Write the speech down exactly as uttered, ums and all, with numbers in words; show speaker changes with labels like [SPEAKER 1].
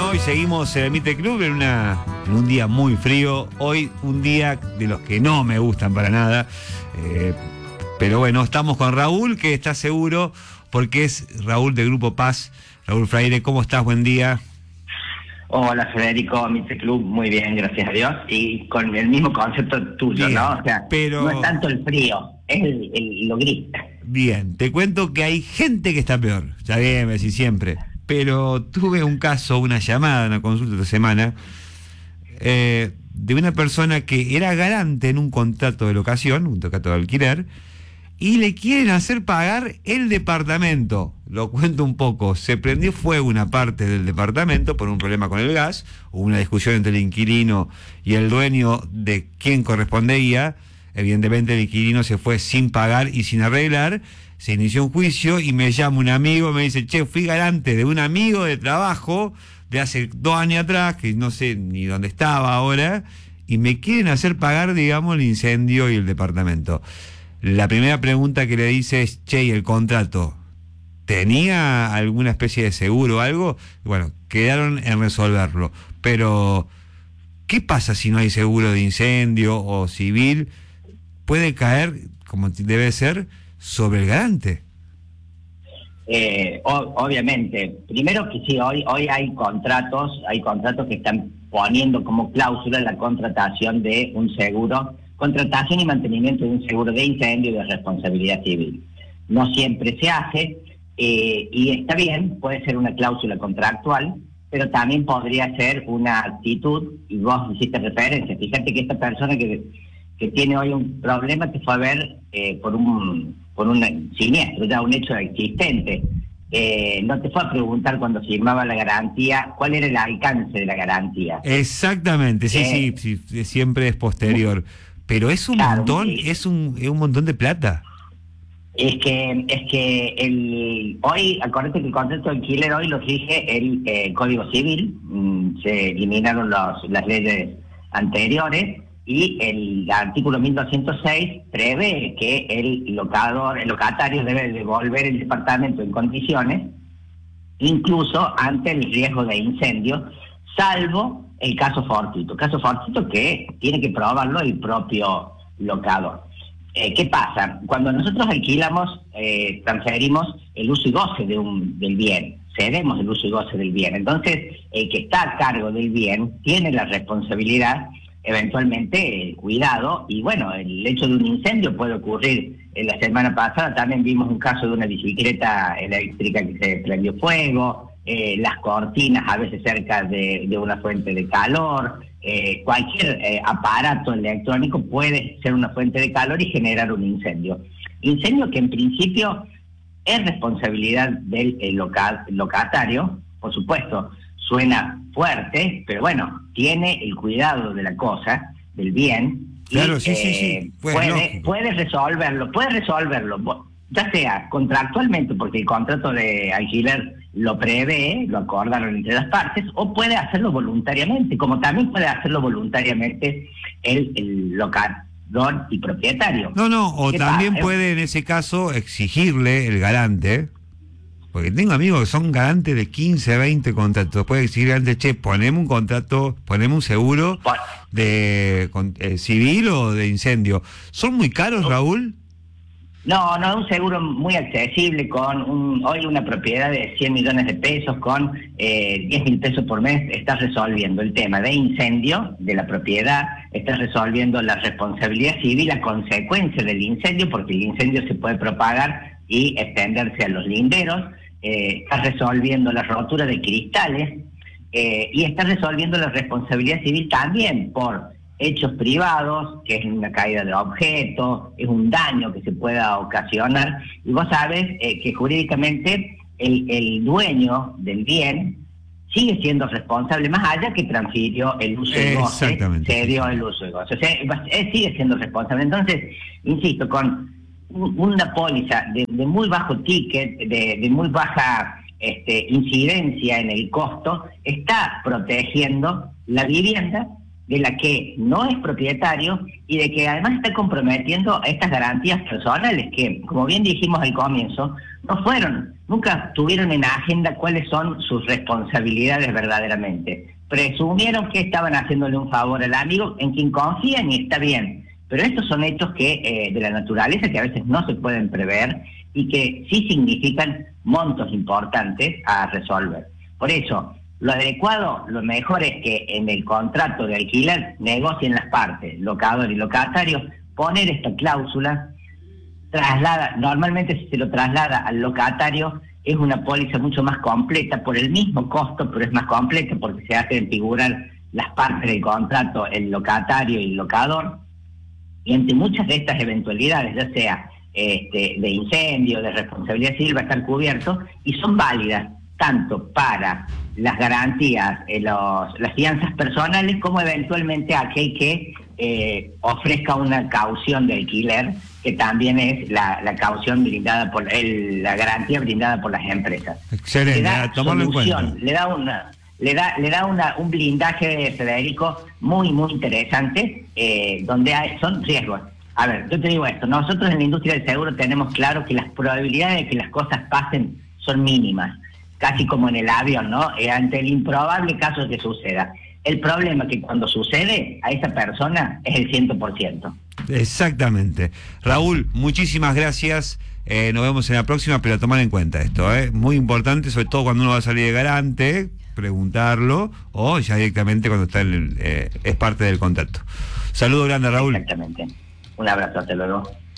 [SPEAKER 1] Hoy seguimos en el Mitre Club en, una, en un día muy frío. Hoy un día de los que no me gustan para nada. Eh, pero bueno, estamos con Raúl, que está seguro, porque es Raúl del Grupo Paz. Raúl Freire, ¿cómo estás? Buen día.
[SPEAKER 2] Hola Federico, Mitre Club, muy bien, gracias a Dios. Y con el mismo concepto tuyo, bien, ¿no? O sea, pero... no es tanto el frío, es el, el, lo gris.
[SPEAKER 1] Bien, te cuento que hay gente que está peor, ya bien, me decís siempre. Pero tuve un caso, una llamada, una consulta esta semana, eh, de una persona que era garante en un contrato de locación, un contrato de alquiler, y le quieren hacer pagar el departamento. Lo cuento un poco. Se prendió fuego una parte del departamento por un problema con el gas, hubo una discusión entre el inquilino y el dueño de quién correspondía. Evidentemente el inquilino se fue sin pagar y sin arreglar. Se inició un juicio y me llama un amigo, me dice, che, fui garante de un amigo de trabajo de hace dos años atrás, que no sé ni dónde estaba ahora, y me quieren hacer pagar, digamos, el incendio y el departamento. La primera pregunta que le dice es, che, ¿y el contrato tenía alguna especie de seguro o algo? Bueno, quedaron en resolverlo. Pero, ¿qué pasa si no hay seguro de incendio o civil? Puede caer, como debe ser, sobre el garante.
[SPEAKER 2] Eh, o, obviamente, primero que sí, hoy hoy hay contratos, hay contratos que están poniendo como cláusula la contratación de un seguro, contratación y mantenimiento de un seguro de incendio y de responsabilidad civil. No siempre se hace, eh, y está bien, puede ser una cláusula contractual, pero también podría ser una actitud, y vos hiciste referencia, fíjate que esta persona que, que tiene hoy un problema te fue a ver eh, por un por un siniestro, ya un hecho existente. Eh, no te fue a preguntar cuando firmaba la garantía cuál era el alcance de la garantía.
[SPEAKER 1] Exactamente, sí, eh, sí, sí, siempre es posterior. Pero es un claro, montón, sí. es un es un montón de plata.
[SPEAKER 2] Es que es que el hoy, acuérdate que el contrato de alquiler hoy lo rige el eh, Código Civil, mm, se eliminaron los, las leyes anteriores. Y el artículo mil doscientos seis prevé que el locador, el locatario debe devolver el departamento en condiciones, incluso ante el riesgo de incendio, salvo el caso fortuito. Caso fortuito que tiene que probarlo el propio locador. Eh, ¿Qué pasa? Cuando nosotros alquilamos, eh, transferimos el uso y goce de un, del bien, cedemos el uso y goce del bien. Entonces, el que está a cargo del bien tiene la responsabilidad, eventualmente el cuidado, y bueno, el hecho de un incendio puede ocurrir. En la semana pasada también vimos un caso de una bicicleta eléctrica que se prendió fuego, eh, las cortinas a veces cerca de, de una fuente de calor, eh, cualquier eh, aparato electrónico puede ser una fuente de calor y generar un incendio. Incendio que en principio es responsabilidad del el local, el locatario, por supuesto. Suena fuerte, pero bueno, tiene el cuidado de la cosa, del bien.
[SPEAKER 1] Claro,
[SPEAKER 2] y,
[SPEAKER 1] sí,
[SPEAKER 2] eh,
[SPEAKER 1] sí, sí. Pues,
[SPEAKER 2] puede, puede resolverlo, puede resolverlo, ya sea contractualmente, porque el contrato de alquiler lo prevé, lo acordaron entre las partes, o puede hacerlo voluntariamente, como también puede hacerlo voluntariamente el, el locador y propietario.
[SPEAKER 1] No, no, o también
[SPEAKER 2] pasa?
[SPEAKER 1] puede en ese caso exigirle el garante. Porque tengo amigos que son garantes de quince, veinte contratos. Puede exigir antes, che, ponemos un contrato, ponemos un seguro de con, eh, civil o de incendio. ¿Son muy caros, Raúl?
[SPEAKER 2] No, no, un seguro muy accesible, con un, hoy una propiedad de cien millones de pesos, con eh, diez mil pesos por mes, estás resolviendo el tema de incendio de la propiedad, estás resolviendo la responsabilidad civil a consecuencia del incendio, porque el incendio se puede propagar y extenderse a los linderos. Eh, estás resolviendo la rotura de cristales, eh, y estás resolviendo la responsabilidad civil también por hechos privados, que es una caída de objetos, es un daño que se pueda ocasionar, y vos sabes eh, que jurídicamente el, el dueño del bien sigue siendo responsable, más allá que transfirió el uso y goce, se dio el uso y goce, o sea, él sigue siendo responsable. Entonces, insisto, con una póliza de, de muy bajo ticket, de, de muy baja este, incidencia en el costo, está protegiendo la vivienda de la que no es propietario y de que además está comprometiendo estas garantías personales que, como bien dijimos al comienzo, no fueron, nunca tuvieron en agenda cuáles son sus responsabilidades verdaderamente. Presumieron que estaban haciéndole un favor al amigo en quien confían y está bien, pero estos son hechos que eh, de la naturaleza que a veces no se pueden prever y que sí significan montos importantes a resolver. Por eso, lo adecuado, lo mejor es que en el contrato de alquiler negocien las partes, locador y locatario, poner esta cláusula, traslada, normalmente si se lo traslada al locatario, es una póliza mucho más completa por el mismo costo, pero es más completa porque se hacen figurar las partes del contrato, el locatario y el locador, y entre muchas de estas eventualidades, ya sea este, de incendio, de responsabilidad civil, va a estar cubierto, y son válidas tanto para las garantías, eh, los, las fianzas personales, como eventualmente aquel que eh, ofrezca una caución de alquiler, que también es la, la caución brindada por el, la garantía brindada por las empresas.
[SPEAKER 1] Excelente,
[SPEAKER 2] le da
[SPEAKER 1] tomarlo en
[SPEAKER 2] solución,
[SPEAKER 1] cuenta.
[SPEAKER 2] le da una le da le da una, un blindaje, Federico, muy muy interesante, eh, donde hay, son riesgos. A ver, yo te digo esto, nosotros en la industria del seguro tenemos claro que las probabilidades de que las cosas pasen son mínimas, casi como en el avión, ¿no? Eh, ante el improbable caso de que suceda. El problema es que cuando sucede, a esa persona es el cien por ciento.
[SPEAKER 1] Exactamente. Raúl, muchísimas gracias. Eh, nos vemos en la próxima, pero tomar en cuenta esto, ¿eh? Muy importante, sobre todo cuando uno va a salir de garante, preguntarlo, o ya directamente cuando está en el, eh, es parte del contrato. Saludo grande, Raúl.
[SPEAKER 2] Exactamente. Un abrazo, hasta luego.